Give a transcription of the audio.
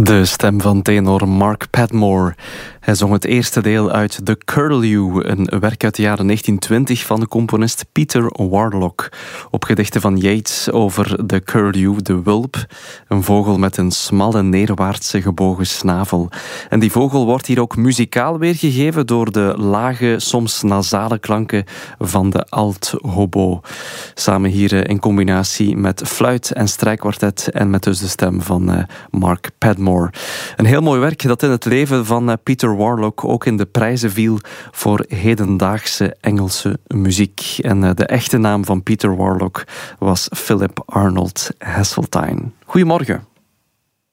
De stem van tenor Mark Padmore. Hij zong het eerste deel uit The Curlew, een werk uit de jaren 1920 van de componist Peter Warlock. Op gedichten van Yeats over de curlew, de wulp, een vogel met een smalle neerwaartse gebogen snavel. En die vogel wordt hier ook muzikaal weergegeven door de lage, soms nasale klanken van de alt-hobo. Samen hier in combinatie met fluit en strijkkwartet en met dus de stem van Mark Padmore. Een heel mooi werk dat in het leven van Peter Warlock ook in de prijzen viel voor hedendaagse Engelse muziek. En de echte naam van Peter Warlock was Philip Arnold Heseltine. Goedemorgen.